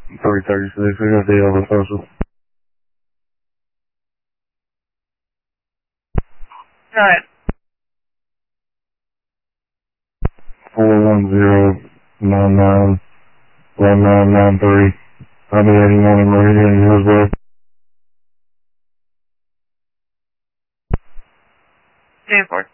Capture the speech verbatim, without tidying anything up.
three thirty-six, we're going to see over social. Go ahead. four one zero nine nine one nine nine three. I'll be eighty-one in Meridian, Hillsborough. J four.